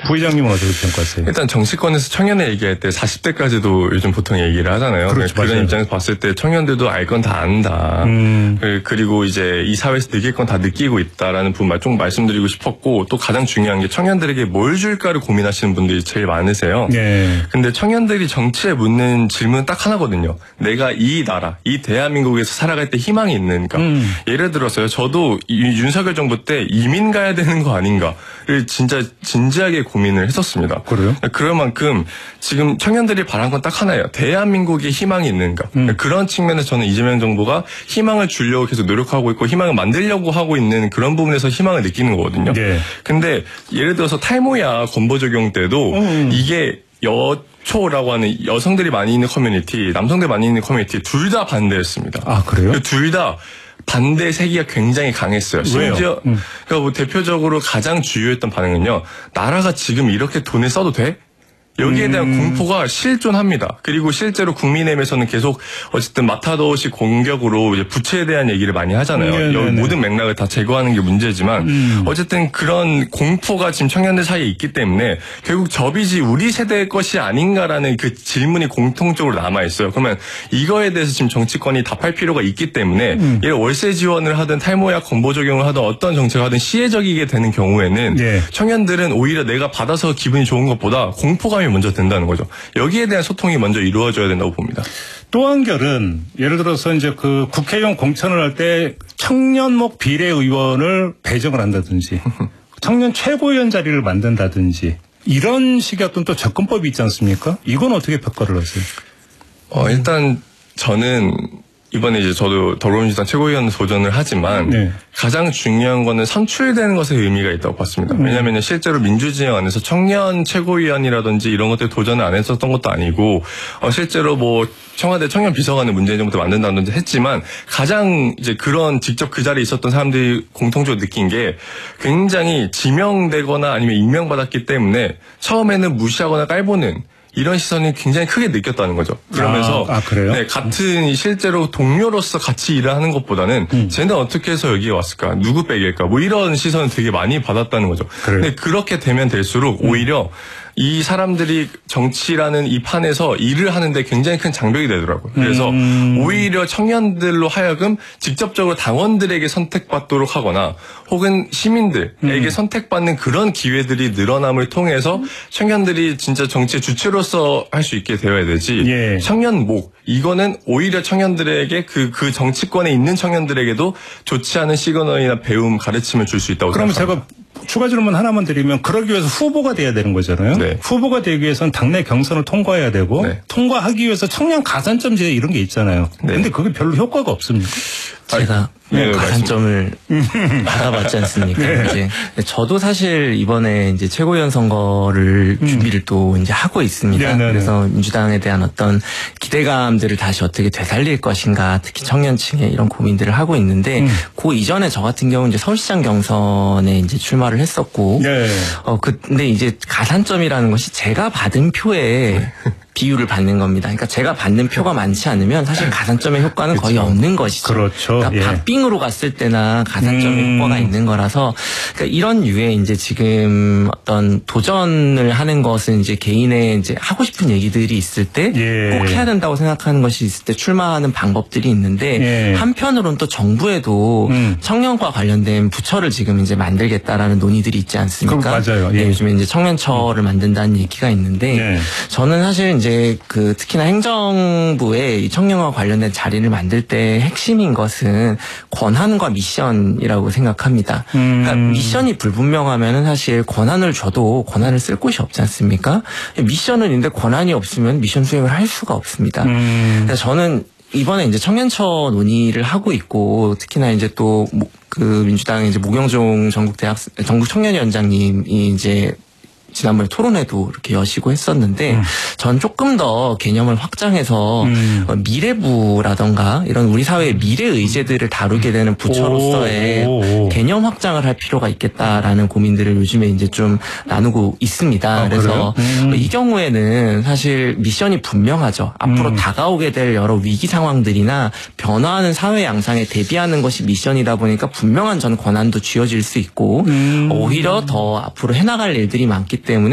부회장님은 어떻게 평가하세요? 일단 정치권에서 청년을 얘기할 때 40대까지도 요즘 보통 얘기를 하잖아요. 그렇죠, 그런 맞아요. 입장에서 봤을 때 청년들도 알 건 다 안다. 그리고 이제 이 사회에서 느낄 건 다 느끼고 있다라는 부분 좀 말씀드리고 싶었고, 또 가장 중요한 게 청년들에게 뭘 줄까를 고민하시는 분들이 제일 많으세요. 네. 근데 청년들이 정치에 묻는 질문은 딱 하나거든요. 내가 이 나라, 이 대한민국에서 살아갈 때 희망이 있는가. 예를 들어서요. 저도 이 윤석열 정부 때 이민 가야 되는 거 아닌가를 진짜 진지하게 고민을 했었습니다. 그래요? 그럴 만큼 지금 청년들이 바란 건 딱 하나예요. 대한민국에 희망이 있는가. 그런 측면에서 저는 이재명 정부가 희망을 주려고 계속 노력하고 있고 희망을 만들려고 하고 있는 그런 부분에서 희망을 느끼는 거거든요. 네. 근데 예를 들어서 탈모약 건보 적용 때도 이게 여초라고 하는 여성들이 많이 있는 커뮤니티, 남성들이 많이 있는 커뮤니티 둘 다 반대했습니다. 아, 그래요? 둘 다 반대 세기가 굉장히 강했어요. 왜요? 심지어 그러니까 뭐 대표적으로 가장 주요했던 반응은요. 나라가 지금 이렇게 돈을 써도 돼? 여기에 대한 공포가 실존합니다. 그리고 실제로 국민의힘에서는 계속 어쨌든 마타도식 공격으로 이제 부채에 대한 얘기를 많이 하잖아요. 여기 모든 맥락을 다 제거하는 게 문제지만 어쨌든 그런 공포가 지금 청년들 사이에 있기 때문에 결국 저 빚이 우리 세대의 것이 아닌가라는 그 질문이 공통적으로 남아있어요. 그러면 이거에 대해서 지금 정치권이 답할 필요가 있기 때문에 예를 월세 지원을 하든 탈모약 건보 적용을 하든 어떤 정책을 하든 시혜적이게 되는 경우에는 청년들은 오히려 내가 받아서 기분이 좋은 것보다 공포감이 먼저 된다는 거죠. 여기에 대한 소통이 먼저 이루어져야 된다고 봅니다. 또 한결은 예를 들어서 이제 그 국회의원 공천을 할 때 청년목 비례의원을 배정을 한다든지 청년 최고위원 자리를 만든다든지 이런 식의 어떤 또 접근법이 있지 않습니까? 이건 어떻게 평가를 하세요? 일단 저는 이번에 이제 저도 더불어민주당 최고위원 도전을 하지만 가장 중요한 거는 선출되는 것에 의미가 있다고 봤습니다. 왜냐하면 실제로 민주진영 안에서 청년 최고위원이라든지 이런 것들 도전을 안 했었던 것도 아니고 실제로 뭐 청와대 청년 비서관을 문재인 정부 때 만든다든지 했지만 가장 이제 그런 직접 그 자리에 있었던 사람들이 공통적으로 느낀 게 굉장히 지명되거나 아니면 임명받았기 때문에 처음에는 무시하거나 깔보는 이런 시선이 굉장히 크게 느꼈다는 거죠. 그러면서 그래요? 네, 같은 실제로 동료로서 같이 일을 하는 것보다는 쟤는 어떻게 해서 여기에 왔을까? 누구 빼길까? 뭐 이런 시선을 되게 많이 받았다는 거죠. 근데 그렇게 되면 될수록 오히려 이 사람들이 정치라는 이 판에서 일을 하는데 굉장히 큰 장벽이 되더라고요. 그래서 오히려 청년들로 하여금 직접적으로 당원들에게 선택받도록 하거나 혹은 시민들에게 선택받는 그런 기회들이 늘어남을 통해서 청년들이 진짜 정치의 주체로서 할 수 있게 되어야 되지. 청년목 이거는 오히려 청년들에게 그 정치권에 있는 청년들에게도 좋지 않은 시그널이나 배움, 가르침을 줄 수 있다고 생각합니다. 그럼 제가 추가 질문 하나만 드리면 그러기 위해서 후보가 돼야 되는 거잖아요. 후보가 되기 위해서는 당내 경선을 통과해야 되고 통과하기 위해서 청년 가산점 제도 이런 게 있잖아요. 그런데 그게 별로 효과가 없습니까? 제가 가산점을 받아봤지 않습니까? 이제 저도 사실 이번에 이제 최고위원 선거를 준비를 또 이제 하고 있습니다. 그래서 민주당에 대한 어떤 기대감들을 다시 어떻게 되살릴 것인가, 특히 청년층에 이런 고민들을 하고 있는데, 그 이전에 저 같은 경우는 이제 서울시장 경선에 이제 출마를 했었고, 근데 이제 가산점이라는 것이 제가 받은 표에 비율을 받는 겁니다. 그러니까 제가 받는 표가 많지 않으면 사실 가산점의 효과는 거의 없는 것이죠. 그러니까 박빙으로 갔을 때나 가산점의 효과가 있는 거라서 그러니까 이런 유의 이제 지금 어떤 도전을 하는 것은 이제 개인의 이제 하고 싶은 얘기들이 있을 때 꼭 해야 된다고 생각하는 것이 있을 때 출마하는 방법들이 있는데 한편으로는 또 정부에도 청년과 관련된 부처를 지금 이제 만들겠다라는 논의들이 있지 않습니까? 맞아요. 요즘에 이제 청년처를 만든다는 얘기가 있는데 저는 사실 이제 그 특히나 행정부의 이 청년과 관련된 자리를 만들 때 핵심인 것은 권한과 미션이라고 생각합니다. 그러니까 미션이 불분명하면은 사실 권한을 줘도 권한을 쓸 곳이 없지 않습니까? 미션은 있는데 권한이 없으면 미션 수행을 할 수가 없습니다. 그래서 저는 이번에 이제 청년처 논의를 하고 있고 특히나 이제 또 그 민주당의 이제 모경종 전국 청년위원장님이 이제 지난번에 토론회도 이렇게 여시고 했었는데 전 조금 더 개념을 확장해서 미래부라던가 이런 우리 사회의 미래 의제들을 다루게 되는 부처로서의 개념 확장을 할 필요가 있겠다라는 고민들을 요즘에 이제 좀 나누고 있습니다. 그래서 이 경우에는 사실 미션이 분명하죠. 앞으로 다가오게 될 여러 위기 상황들이나 변화하는 사회 양상에 대비하는 것이 미션이다 보니까 분명한 전 권한도 쥐어질 수 있고 오히려 더 앞으로 해나갈 일들이 많기 때문에